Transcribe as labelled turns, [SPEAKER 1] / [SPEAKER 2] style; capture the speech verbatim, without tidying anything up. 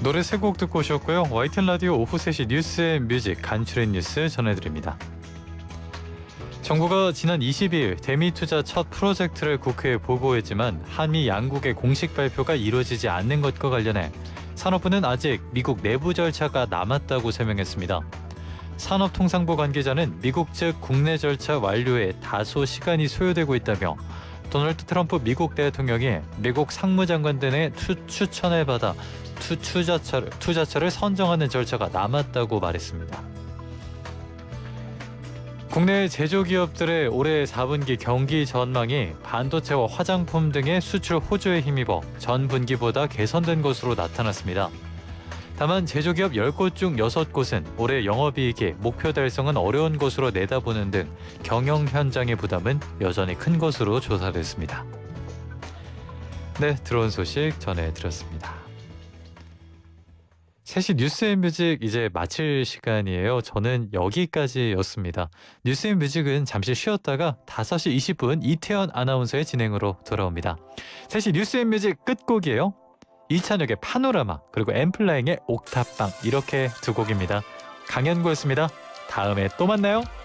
[SPEAKER 1] 노래 세 곡 듣고 오셨고요. 와이티엔 라디오 오후 세 시 뉴스 앤 뮤직 간추린 뉴스 전해드립니다. 정부가 지난 이십이 일 대미투자 첫 프로젝트를 국회에 보고했지만 한미 양국의 공식 발표가 이루어지지 않는 것과 관련해 산업부는 아직 미국 내부 절차가 남았다고 설명했습니다. 산업통상부 관계자는 미국 측 국내 절차 완료에 다소 시간이 소요되고 있다며 도널드 트럼프 미국 대통령이 미국 상무장관 등의 투, 추천을 받아 투, 투자처를, 투자처를 선정하는 절차가 남았다고 말했습니다. 국내 제조기업들의 올해 사 분기 경기 전망이 반도체와 화장품 등의 수출 호조에 힘입어 전 분기보다 개선된 것으로 나타났습니다. 다만 제조기업 열 곳 중 여섯 곳은 올해 영업이익이 목표 달성은 어려운 것으로 내다보는 등 경영 현장의 부담은 여전히 큰 것으로 조사됐습니다. 네, 들어온 소식 전해드렸습니다. 세 시 뉴스 앤 뮤직 이제 마칠 시간이에요. 저는 여기까지였습니다. 뉴스 앤 뮤직은 잠시 쉬었다가 다섯 시 이십 분 이태원 아나운서의 진행으로 돌아옵니다. 세 시 뉴스 앤 뮤직 끝곡이에요. 이찬혁의 파노라마 그리고 엠플라잉의 옥탑방 이렇게 두 곡입니다. 강현구였습니다. 다음에 또 만나요.